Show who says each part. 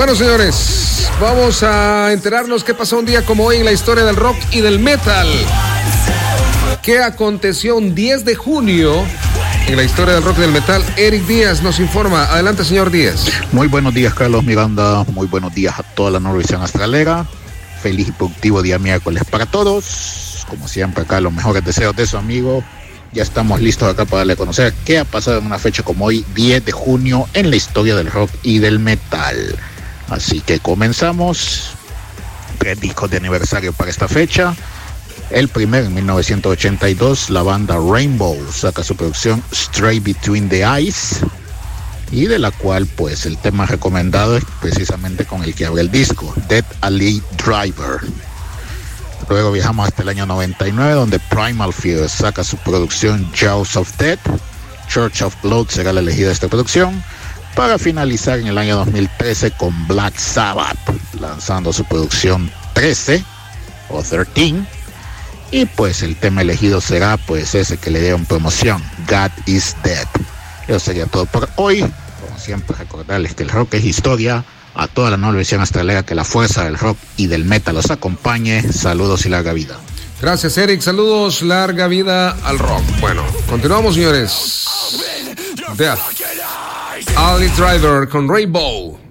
Speaker 1: Bueno, señores, vamos a enterarnos qué pasó un día como hoy en la historia del rock y del metal. ¿Qué aconteció un 10 de junio en la historia del rock y del metal? Eric Díaz nos informa. Adelante, señor Díaz.
Speaker 2: Muy buenos días, Carlos Miranda. Muy buenos días a toda la Norvisión Astralera. Feliz y productivo día miércoles para todos. Como siempre, acá los mejores deseos de su amigo. Ya estamos listos acá para darle a conocer qué ha pasado en una fecha como hoy, 10 de junio, en la historia del rock y del metal. Así que comenzamos. 3 discos de aniversario para esta fecha. El primero, en 1982, la banda Rainbow saca su producción Stray Between the Eyes, y de la cual pues el tema recomendado es precisamente con el que abre el disco, Dead Alley Driver. Luego viajamos hasta el año 99, donde Primal Fear saca su producción Jaws of Death. Church of Blood será la elegida de esta producción, para finalizar en el año 2013 con Black Sabbath, lanzando su producción 13 o 13, y pues el tema elegido será pues ese que le dieron promoción, God is Dead. Eso sería todo por hoy. Como siempre, recordarles que el rock es historia. A toda la Norvisión Astralera, que la fuerza del rock y del metal los acompañe. Saludos y larga vida.
Speaker 1: Gracias, Eric. Saludos, larga vida al rock. Bueno, continuamos, señores. Death Alley Driver con Rainbow.